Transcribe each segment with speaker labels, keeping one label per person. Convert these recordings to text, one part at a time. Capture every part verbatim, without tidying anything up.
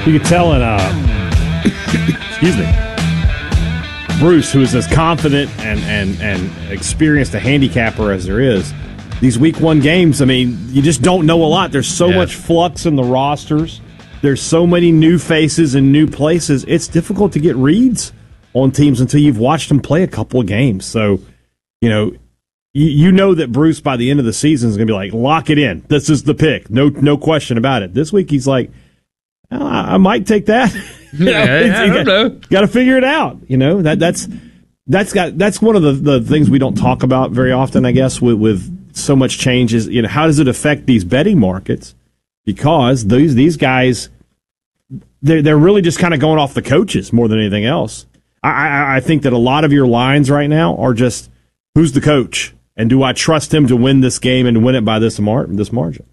Speaker 1: You could tell in, uh, excuse me, Bruce, who is as confident and, and, and experienced a handicapper as there is, these week one games, I mean, you just don't know a lot. There's so yeah. much flux in the rosters. There's so many new faces and new places. It's difficult to get reads on teams until you've watched them play a couple of games. So, you know, you, you know that Bruce, by the end of the season, is going to be like, lock it in. This is the pick. No no question about it. This week, he's like, oh, I, I might take that. you know,
Speaker 2: yeah, I don't know.
Speaker 1: Got to figure it out. You know, that that's that's got that's one of the, the things we don't talk about very often, I guess, with, with so much change is, you know, how does it affect these betting markets? Because these these guys, they're, they're really just kind of going off the coaches more than anything else. I, I, I think that a lot of your lines right now are just, who's the coach? And do I trust him to win this game and win it by this, mar- this margin?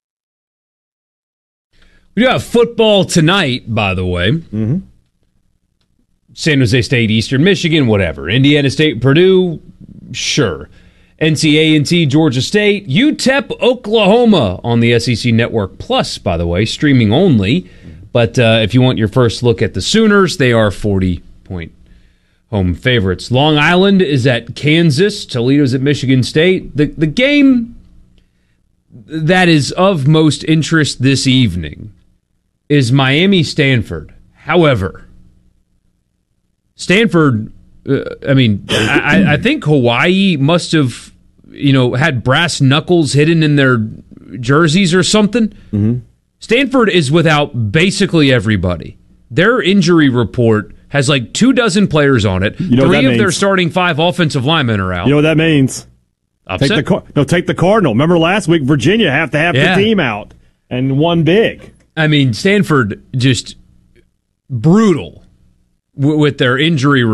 Speaker 2: We do have football tonight, by the way.
Speaker 1: Mm-hmm.
Speaker 2: San Jose State, Eastern Michigan, whatever. Indiana State, Purdue, sure. N C A and T, Georgia State, U T E P, Oklahoma on the S E C Network Plus, by the way, streaming only. But uh, if you want your first look at the Sooners, they are forty-point home favorites. Long Island is at Kansas. Toledo's at Michigan State. The, the game that is of most interest this evening is Miami-Stanford. However, Stanford... Uh, I mean, I, I think Hawaii must have, you know, had brass knuckles hidden in their jerseys or something.
Speaker 1: Mm-hmm.
Speaker 2: Stanford is without basically everybody. Their injury report has like two dozen players on it.
Speaker 1: You know
Speaker 2: Three of
Speaker 1: means?
Speaker 2: their starting five offensive linemen are out.
Speaker 1: You know what that means?
Speaker 2: Upset?
Speaker 1: Take the, no, take the Cardinal. Remember last week, Virginia have to have
Speaker 2: yeah.
Speaker 1: the team out and won big.
Speaker 2: I mean, Stanford just brutal w- with their injury report.